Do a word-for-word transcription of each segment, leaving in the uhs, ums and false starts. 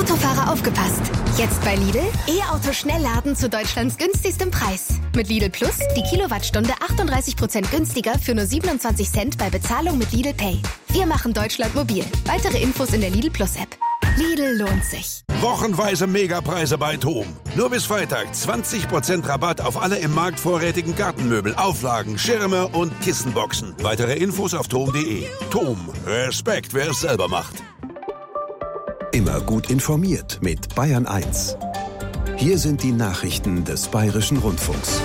Autofahrer aufgepasst! Jetzt bei Lidl E-Auto Schnellladen zu Deutschlands günstigstem Preis. Mit Lidl Plus die Kilowattstunde achtunddreißig Prozent günstiger für nur siebenundzwanzig Cent bei Bezahlung mit Lidl Pay. Wir machen Deutschland mobil. Weitere Infos in der Lidl Plus App. Lidl lohnt sich. Wochenweise Megapreise bei Thom. Nur bis Freitag zwanzig Prozent Rabatt auf alle im Markt vorrätigen Gartenmöbel, Auflagen, Schirme und Kissenboxen. Weitere Infos auf thom punkt de. Thom. Respekt, wer es selber macht. Immer gut informiert mit Bayern eins. Hier sind die Nachrichten des Bayerischen Rundfunks.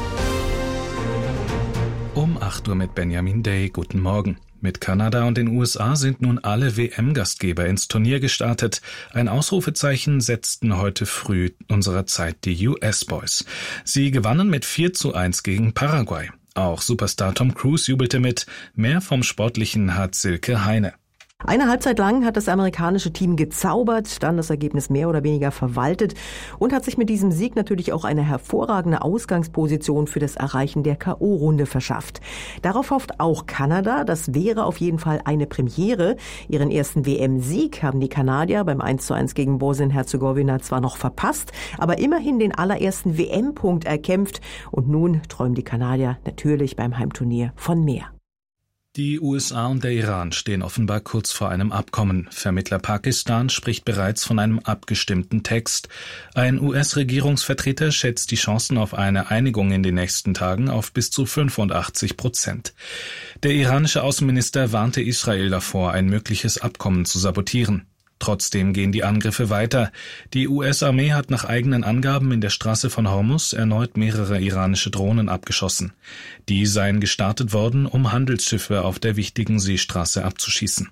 Um acht Uhr mit Benjamin Day. Guten Morgen. Mit Kanada und den U S A sind nun alle W M-Gastgeber ins Turnier gestartet. Ein Ausrufezeichen setzten heute früh unserer Zeit die U S Boys. Sie gewannen mit vier zu eins gegen Paraguay. Auch Superstar Tom Cruise jubelte mit. Mehr vom Sportlichen hat Silke Heine. Eine Halbzeit lang hat das amerikanische Team gezaubert, dann das Ergebnis mehr oder weniger verwaltet und hat sich mit diesem Sieg natürlich auch eine hervorragende Ausgangsposition für das Erreichen der K O-Runde verschafft. Darauf hofft auch Kanada, das wäre auf jeden Fall eine Premiere. Ihren ersten W M-Sieg haben die Kanadier beim eins zu eins gegen Bosnien-Herzegowina zwar noch verpasst, aber immerhin den allerersten W M-Punkt erkämpft und nun träumen die Kanadier natürlich beim Heimturnier von mehr. Die U S A und der Iran stehen offenbar kurz vor einem Abkommen. Vermittler Pakistan spricht bereits von einem abgestimmten Text. Ein U S-Regierungsvertreter schätzt die Chancen auf eine Einigung in den nächsten Tagen auf bis zu fünfundachtzig Prozent. Der iranische Außenminister warnte Israel davor, ein mögliches Abkommen zu sabotieren. Trotzdem gehen die Angriffe weiter. Die U S-Armee hat nach eigenen Angaben in der Straße von Hormuz erneut mehrere iranische Drohnen abgeschossen. Die seien gestartet worden, um Handelsschiffe auf der wichtigen Seestraße abzuschießen.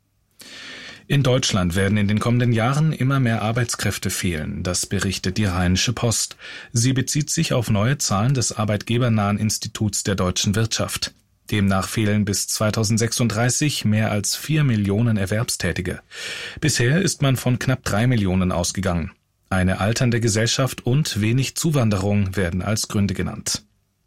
In Deutschland werden in den kommenden Jahren immer mehr Arbeitskräfte fehlen, das berichtet die Rheinische Post. Sie bezieht sich auf neue Zahlen des Arbeitgebernahen Instituts der deutschen Wirtschaft. Demnach fehlen bis zweitausendsechsunddreißig mehr als vier Millionen Erwerbstätige. Bisher ist man von knapp drei Millionen ausgegangen. Eine alternde Gesellschaft und wenig Zuwanderung werden als Gründe genannt.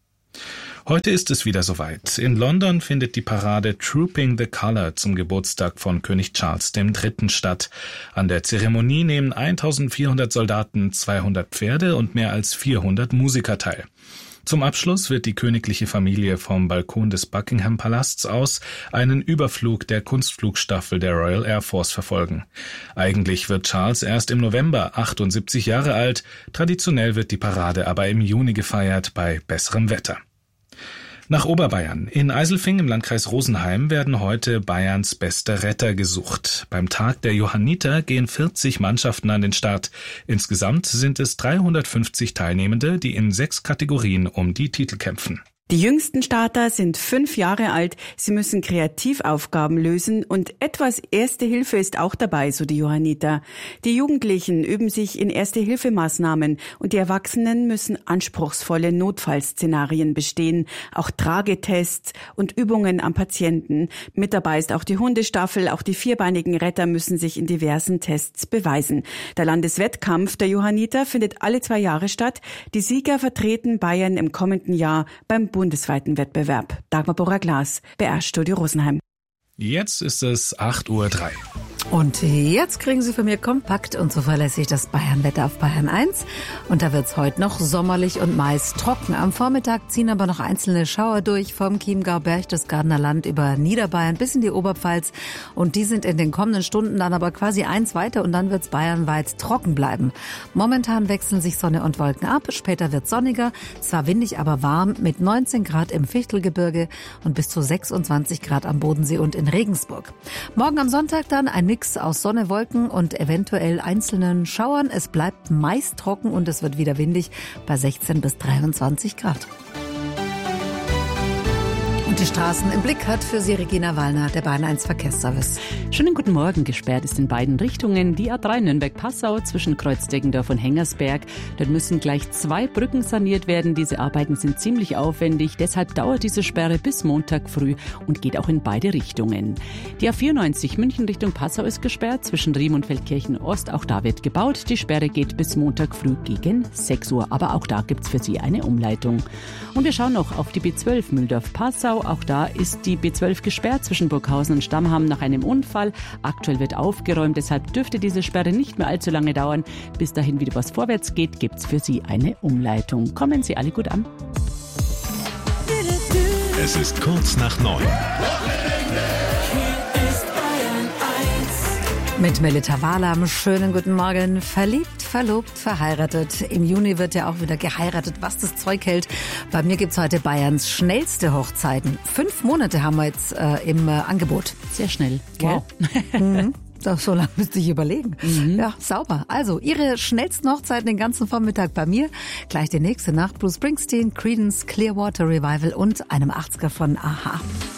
Heute ist es wieder soweit. In London findet die Parade Trooping the Colour zum Geburtstag von König Charles der Dritte statt. An der Zeremonie nehmen eintausendvierhundert Soldaten, zweihundert Pferde und mehr als vierhundert Musiker teil. Zum Abschluss wird die königliche Familie vom Balkon des Buckingham-Palasts aus einen Überflug der Kunstflugstaffel der Royal Air Force verfolgen. Eigentlich wird Charles erst im November achtundsiebzig Jahre alt, traditionell wird die Parade aber im Juni gefeiert bei besserem Wetter. Nach Oberbayern. In Eiselfing im Landkreis Rosenheim werden heute Bayerns beste Retter gesucht. Beim Tag der Johanniter gehen vierzig Mannschaften an den Start. Insgesamt sind es dreihundertfünfzig Teilnehmende, die in sechs Kategorien um die Titel kämpfen. Die jüngsten Starter sind fünf Jahre alt. Sie müssen Kreativaufgaben lösen und etwas Erste Hilfe ist auch dabei, so die Johanniter. Die Jugendlichen üben sich in Erste-Hilfe-Maßnahmen und die Erwachsenen müssen anspruchsvolle Notfallszenarien bestehen, auch Tragetests und Übungen am Patienten. Mit dabei ist auch die Hundestaffel, auch die vierbeinigen Retter müssen sich in diversen Tests beweisen. Der Landeswettkampf der Johanniter findet alle zwei Jahre statt. Die Sieger vertreten Bayern im kommenden Jahr beim bundesweiten Wettbewerb. Dagmar Borrer-Glas, B R-Studio Rosenheim. Jetzt ist es acht Uhr drei. Und jetzt kriegen Sie von mir kompakt und zuverlässig das Bayernwetter auf Bayern eins. Und da wird's heute noch sommerlich und meist trocken. Am Vormittag ziehen aber noch einzelne Schauer durch vom Chiemgau, Berchtesgadener Land über Niederbayern bis in die Oberpfalz. Und die sind in den kommenden Stunden dann aber quasi eins weiter und dann wird's bayernweit trocken bleiben. Momentan wechseln sich Sonne und Wolken ab. Später wird's sonniger, zwar windig, aber warm mit neunzehn Grad im Fichtelgebirge und bis zu sechsundzwanzig Grad am Bodensee und in Regensburg. Morgen am Sonntag dann ein Mix aus Sonne, Wolken und eventuell einzelnen Schauern. Es bleibt meist trocken und es wird wieder windig bei sechzehn bis dreiundzwanzig Grad. Und die Straßen im Blick hat für Sie Regina Wallner, der Bayern eins Verkehrsservice. Schönen guten Morgen. Gesperrt ist in beiden Richtungen die A drei Nürnberg-Passau zwischen Kreuz-Deggendorf und Hengersberg. Dort müssen gleich zwei Brücken saniert werden. Diese Arbeiten sind ziemlich aufwendig. Deshalb dauert diese Sperre bis Montag früh und geht auch in beide Richtungen. Die A vierundneunzig München Richtung Passau ist gesperrt zwischen Riem und Feldkirchen-Ost. Auch da wird gebaut. Die Sperre geht bis Montag früh gegen sechs Uhr. Aber auch da gibt's für Sie eine Umleitung. Und wir schauen noch auf die B zwölf Mühldorf-Passau. auch da ist die B zwölf gesperrt zwischen Burghausen und Stammham nach einem Unfall. Aktuell wird aufgeräumt, deshalb dürfte diese Sperre nicht mehr allzu lange dauern. Bis dahin wieder was vorwärts geht, gibt's für Sie eine Umleitung. Kommen Sie alle gut an. Es ist kurz nach neun. Mit Melita Wahlam, schönen guten Morgen. Verliebt, verlobt, verheiratet. Im Juni wird ja auch wieder geheiratet, was das Zeug hält. Bei mir gibt's heute Bayerns schnellste Hochzeiten. Fünf Monate haben wir jetzt äh, im äh, Angebot. Sehr schnell. Wow. Mhm. Doch, so lange müsste ich überlegen. Mhm. Ja, sauber. Also, Ihre schnellsten Hochzeiten den ganzen Vormittag bei mir. Gleich die nächste Nacht. Bruce Springsteen, Creedence, Clearwater Revival und einem achtziger von Aha.